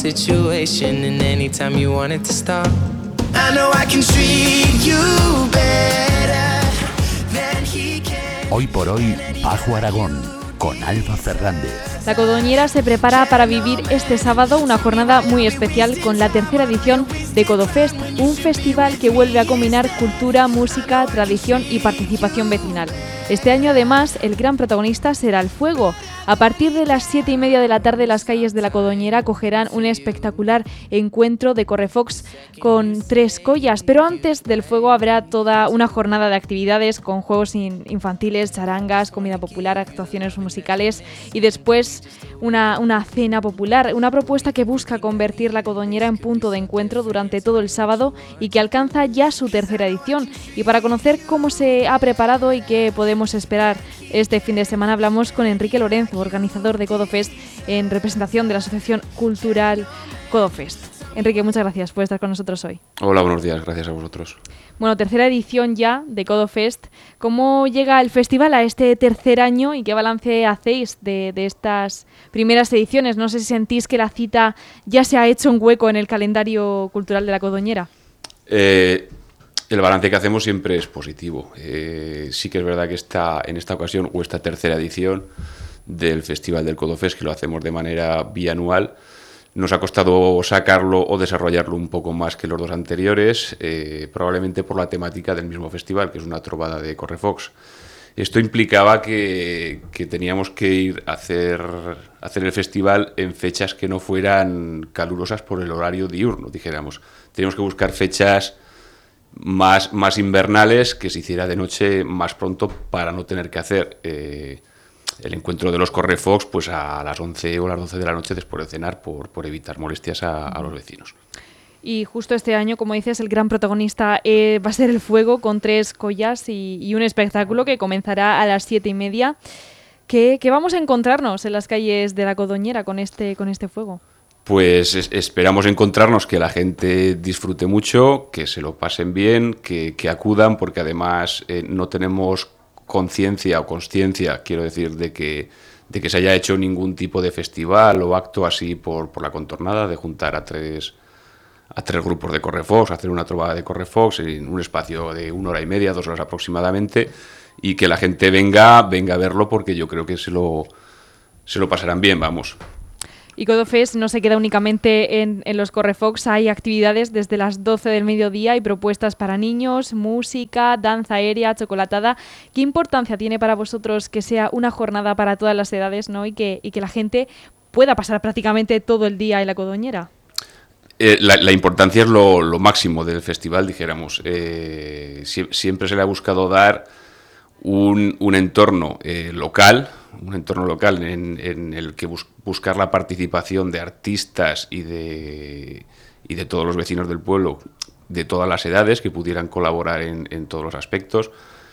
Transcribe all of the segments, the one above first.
situation, and anytime you want it to stop, I know I can treat you better than he can. Hoy por hoy, Bajo Aragón, con Alba Fernández. La Codoñera se prepara para vivir este sábado una jornada muy especial con la tercera edición de Codofest, un festival que vuelve a combinar cultura, música, tradición y participación vecinal. Este año, además, el gran protagonista será el fuego. A partir de las 7:30 de la tarde, las calles de la Codoñera acogerán un espectacular encuentro de correfocs con 3 collas. Pero antes del fuego habrá toda una jornada de actividades con juegos infantiles, charangas, comida popular, actuaciones musicales y después una cena popular. Una propuesta que busca convertir la Codoñera en punto de encuentro durante todo el sábado y que alcanza ya su tercera edición. Y para conocer cómo se ha preparado y qué podemos esperar este fin de semana, hablamos con Enrique Lorenzo, organizador de Codofest, en representación de la Asociación Cultural Codofest. Enrique, muchas gracias por estar con nosotros hoy. Hola, buenos días, gracias a vosotros. Bueno, tercera edición ya de Codofest. ¿Cómo llega el festival a este tercer año y qué balance hacéis de estas primeras ediciones? No sé si sentís que la cita ya se ha hecho un hueco en el calendario cultural de la Codoñera. El balance que hacemos siempre es positivo. Sí que es verdad que en esta ocasión, o esta tercera edición del Festival del Codofest, que lo hacemos de manera bianual, nos ha costado sacarlo o desarrollarlo un poco más que los dos anteriores, probablemente por la temática del mismo festival, que es una trovada de correfocs. Esto implicaba que teníamos que ir a hacer el festival en fechas que no fueran calurosas por el horario diurno, dijéramos. Teníamos que buscar fechas más invernales, que se hiciera de noche más pronto para no tener que hacer el encuentro de los correfocs pues a las 11 o las 12 de la noche después de cenar por evitar molestias a los vecinos. Y justo este año, como dices, el gran protagonista va a ser el fuego con 3 collas y un espectáculo que comenzará a las 7:30. ¿Qué vamos a encontrarnos en las calles de la Codoñera con este fuego? Pues esperamos encontrarnos que la gente disfrute mucho, que se lo pasen bien, que acudan, porque además no tenemos conciencia o consciencia, quiero decir, de que se haya hecho ningún tipo de festival o acto así por la contornada, de juntar a tres grupos de correfocs, hacer una trovada de correfocs en un espacio de 1 hora y media, 2 horas aproximadamente, y que la gente venga a verlo, porque yo creo que se lo pasarán bien, vamos. Y Codofest no se queda únicamente en los correfocs, hay actividades desde las 12 del mediodía y propuestas para niños, música, danza aérea, chocolatada. ¿Qué importancia tiene para vosotros que sea una jornada para todas las edades, ¿no? y que la gente pueda pasar prácticamente todo el día en la Codoñera? La importancia es lo máximo del festival, dijéramos. Siempre se le ha buscado dar un entorno local, en el que buscar la participación de artistas y de todos los vecinos del pueblo, de todas las edades, que pudieran colaborar en todos los aspectos.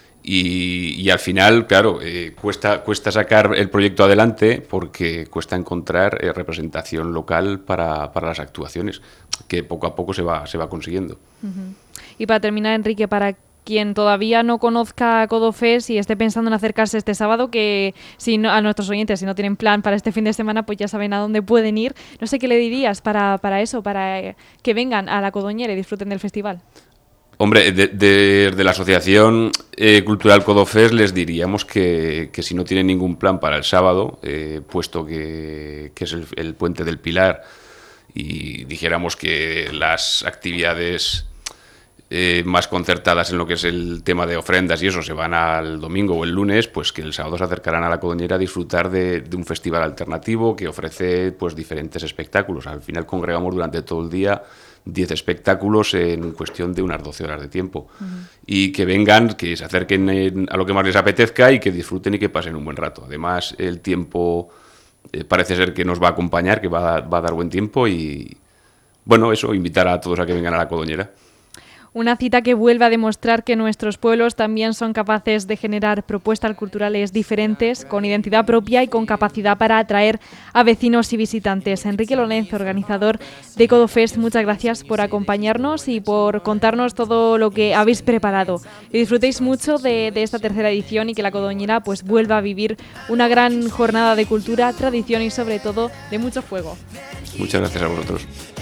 Y al final, claro, cuesta sacar el proyecto adelante, porque cuesta encontrar representación local para las actuaciones, que poco a poco se va consiguiendo. Uh-huh. Y para terminar, Enrique, para quien todavía no conozca Codofest y esté pensando en acercarse este sábado, que a nuestros oyentes, si no tienen plan para este fin de semana, pues ya saben a dónde pueden ir. No sé qué le dirías para eso, para que vengan a la Codoñera y disfruten del festival. Hombre, desde la Asociación Cultural Codofest les diríamos que si no tienen ningún plan para el sábado, puesto que es el Puente del Pilar, y dijéramos que las actividades más concertadas en lo que es el tema de ofrendas y eso se van al domingo o el lunes, pues que el sábado se acercarán a la Codoñera a disfrutar de un festival alternativo que ofrece pues diferentes espectáculos. Al final congregamos durante todo el día 10 espectáculos en cuestión de unas 12 horas de tiempo. Uh-huh. Y que vengan, que se acerquen a lo que más les apetezca y que disfruten y que pasen un buen rato. Además, el tiempo parece ser que nos va a acompañar, que va a dar buen tiempo, y bueno, eso, invitar a todos a que vengan a la Codoñera. Una cita que vuelve a demostrar que nuestros pueblos también son capaces de generar propuestas culturales diferentes, con identidad propia y con capacidad para atraer a vecinos y visitantes. Enrique Lorenzo, organizador de Codofest, muchas gracias por acompañarnos y por contarnos todo lo que habéis preparado. Que disfrutéis mucho de esta tercera edición y que la Codoñera pues vuelva a vivir una gran jornada de cultura, tradición y sobre todo de mucho fuego. Muchas gracias a vosotros.